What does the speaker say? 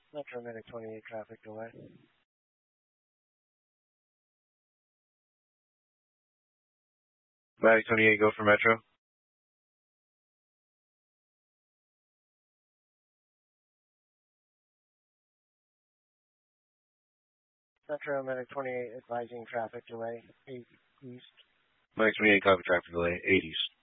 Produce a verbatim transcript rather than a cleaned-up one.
Metro Medic twenty-eight, traffic delay. Medic twenty-eight, go for Metro. Metro Medic twenty-eight, advising traffic delay, eight east. Medic twenty-eight, copy traffic delay, eight east.